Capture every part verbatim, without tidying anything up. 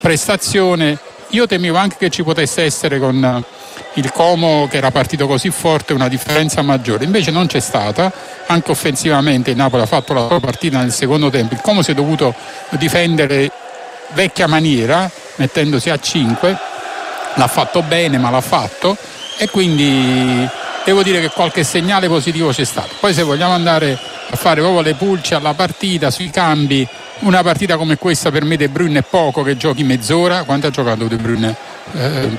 prestazione. Io temevo anche che ci potesse essere con il Como, che era partito così forte, una differenza maggiore, invece non c'è stata. Anche offensivamente il Napoli ha fatto la sua partita nel secondo tempo, il Como si è dovuto difendere vecchia maniera mettendosi a cinque, l'ha fatto bene ma l'ha fatto, e quindi devo dire che qualche segnale positivo c'è stato. Poi se vogliamo andare a fare proprio le pulci alla partita, sui cambi, una partita come questa per me De Bruyne è poco che giochi mezz'ora. Quanto ha giocato De Bruyne? Eh,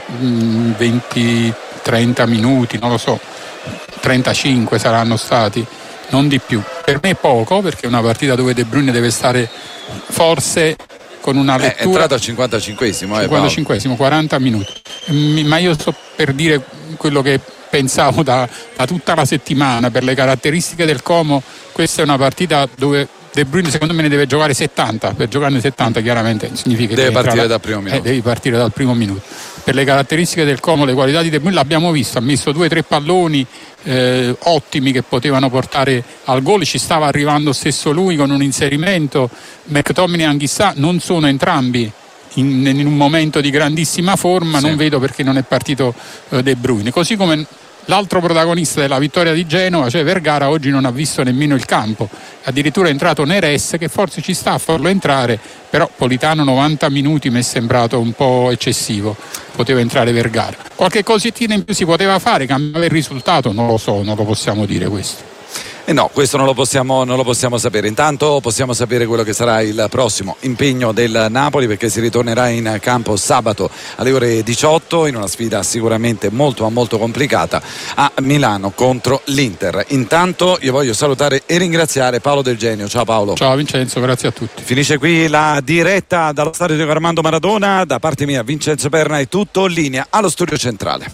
venti trenta minuti, non lo so, trentacinque saranno stati, non di più. Per me è poco, perché è una partita dove De Bruyne deve stare forse con una lettura. È entrato al cinquantacinquesimo, cinquantacinquesimo, quaranta minuti. Ma io sto per dire quello che pensavo da, da tutta la settimana. Per le caratteristiche del Como, questa è una partita dove De Bruyne secondo me ne deve giocare settanta. Per giocarne settanta chiaramente significa che deve partire entrare, dal primo minuto. Eh, devi partire dal primo minuto. Per le caratteristiche del Como, le qualità di De Bruyne l'abbiamo visto, ha messo due o tre palloni eh, ottimi che potevano portare al gol, ci stava arrivando stesso lui con un inserimento. McTominay e Anguissa non sono entrambi in, in un momento di grandissima forma, sì. Non vedo perché non è partito eh, De Bruyne, così come l'altro protagonista della vittoria di Genova, cioè Vergara, oggi non ha visto nemmeno il campo, addirittura è entrato Neres, che forse ci sta a farlo entrare, però Politano novanta minuti mi è sembrato un po' eccessivo, poteva entrare Vergara. Qualche cosettina in più si poteva fare, cambiare il risultato, non lo so, non lo possiamo dire questo. Eh no, questo non lo possiamo, non lo possiamo sapere. Intanto possiamo sapere quello che sarà il prossimo impegno del Napoli, perché si ritornerà in campo sabato alle ore diciotto in una sfida sicuramente molto ma molto complicata a Milano contro l'Inter. Intanto io voglio salutare e ringraziare Paolo Del Genio. Ciao Paolo. Ciao Vincenzo, grazie a tutti. Finisce qui la diretta dallo stadio di Armando Maradona. Da parte mia Vincenzo Perna è tutto, linea allo studio centrale.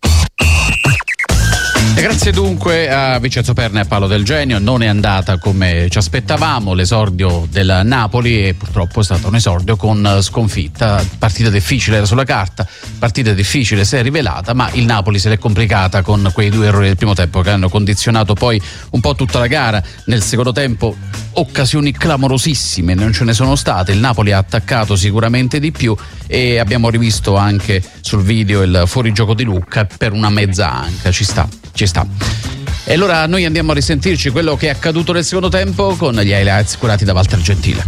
E grazie dunque a Vincenzo Perna e a Paolo Del Genio. Non è andata come ci aspettavamo l'esordio del Napoli, e purtroppo è stato un esordio con sconfitta. Partita difficile era sulla carta, partita difficile si è rivelata, ma il Napoli se l'è complicata con quei due errori del primo tempo che hanno condizionato poi un po' tutta la gara. Nel secondo tempo occasioni clamorosissime non ce ne sono state, il Napoli ha attaccato sicuramente di più, e abbiamo rivisto anche sul video il fuorigioco di Lucca per una mezza anca. Ci sta, ci sta. E allora noi andiamo a risentirci quello che è accaduto nel secondo tempo con gli highlights curati da Walter Gentile.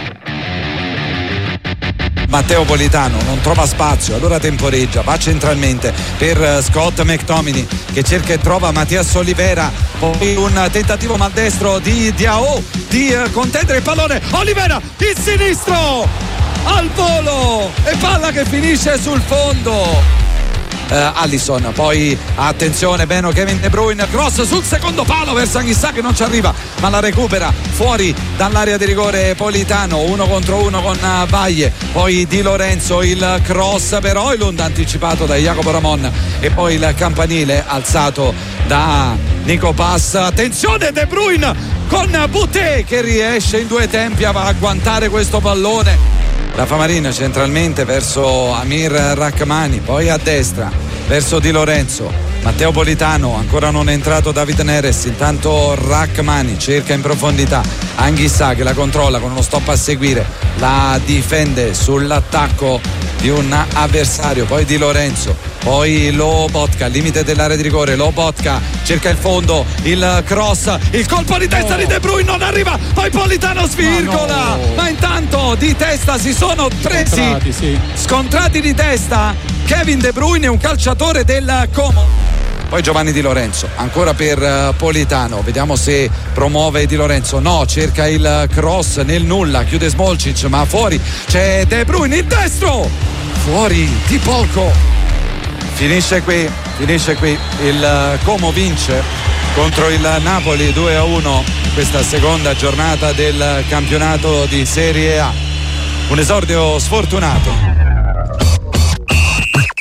Matteo Politano non trova spazio, allora temporeggia, va centralmente per Scott McTominay che cerca e trova Mattias Olivera, poi un tentativo maldestro di Diao di contendere il pallone, Olivera il sinistro al volo e palla che finisce sul fondo. Uh, Alisson, poi attenzione, bene Kevin De Bruyne, cross sul secondo palo verso Anguissa che non ci arriva ma la recupera fuori dall'area di rigore Politano, uno contro uno con uh, Vaglie, poi Di Lorenzo il cross per Højlund anticipato da Jacopo Ramon e poi il campanile alzato da Nico Pass. Attenzione De Bruyne con Boutet che riesce in due tempi a agguantare questo pallone. La Famarina centralmente verso Amir Rachmani, poi a destra verso Di Lorenzo, Matteo Politano, ancora non è entrato David Neres, intanto Rachmani cerca in profondità Anguissa che la controlla con uno stop a seguire, la difende sull'attacco di un avversario, poi Di Lorenzo, poi Lobotka al limite dell'area di rigore, Lobotka cerca il fondo, il cross, il colpo di testa oh. di De Bruyne non arriva, poi Politano svirgola, no. ma intanto di testa si sono presi scontrati, sì. scontrati di testa Kevin De Bruyne, un calciatore del Como. Poi Giovanni Di Lorenzo, ancora per Politano, vediamo se promuove Di Lorenzo, no, cerca il cross nel nulla, chiude Smolcic ma fuori c'è De Bruyne, il destro, fuori di poco. Finisce qui, finisce qui, il Como vince contro il Napoli due a uno questa seconda giornata del campionato di Serie A. Un esordio sfortunato.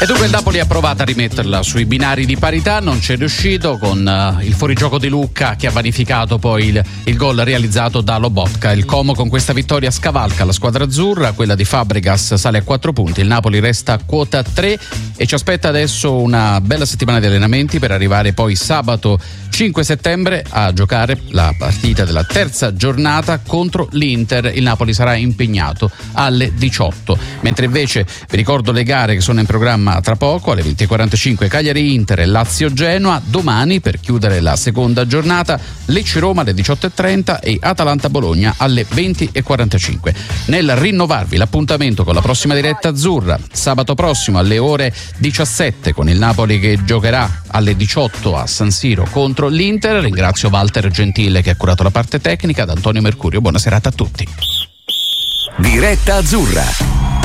E dunque il Napoli ha provato a rimetterla sui binari di parità, non c'è riuscito con uh, il fuorigioco di Lucca che ha vanificato poi il, il gol realizzato da Lobotka. Il Como con questa vittoria scavalca la squadra azzurra, quella di Fabregas sale a quattro punti, il Napoli resta a quota tre e ci aspetta adesso una bella settimana di allenamenti per arrivare poi sabato cinque settembre a giocare la partita della terza giornata contro l'Inter. Il Napoli sarà impegnato alle diciotto, mentre invece vi ricordo le gare che sono in programma tra poco. Alle venti e quarantacinque Cagliari-Inter e Lazio-Genoa. Domani, per chiudere la seconda giornata, Lecce-Roma alle diciotto e trenta e Atalanta-Bologna alle venti e quarantacinque. Nel rinnovarvi l'appuntamento con la prossima diretta azzurra sabato prossimo alle ore diciassette con il Napoli che giocherà alle diciotto a San Siro contro l'Inter. Ringrazio Walter Gentile che ha curato la parte tecnica. Da Antonio Mercurio, buona serata a tutti. Diretta azzurra.